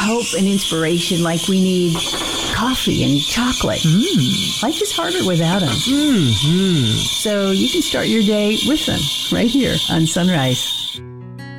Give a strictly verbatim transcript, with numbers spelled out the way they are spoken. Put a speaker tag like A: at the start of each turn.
A: hope and inspiration like we need coffee and chocolate.
B: Mm.
A: Life is harder without them.
B: Mm-hmm.
A: So you can start your day with them right here on Sunrise.